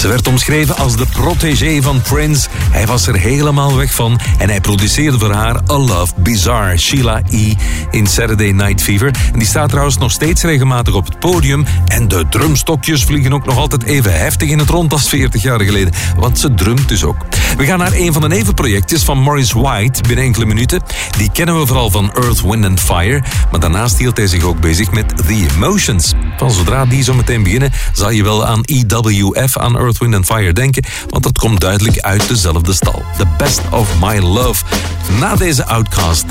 Ze werd omschreven als de protégé van Prince. Hij was er helemaal weg van en hij produceerde voor haar A Love Bizarre, Sheila E. in Saturday Night Fever. En die staat trouwens nog steeds regelmatig op het podium en de drumstokjes vliegen ook nog altijd even heftig in het rond als 40 jaar geleden, want ze drumt dus ook. We gaan naar een van de nevenprojectjes van Maurice White binnen enkele minuten. Die kennen we vooral van Earth, Wind and Fire, maar daarnaast hield hij zich ook bezig met The Emotions. Van zodra die zo meteen beginnen, zal je wel aan EWF, aan Earth, Wind and Fire denken, want dat komt duidelijk uit dezelfde stal. The Best of My Love. Na deze Outcast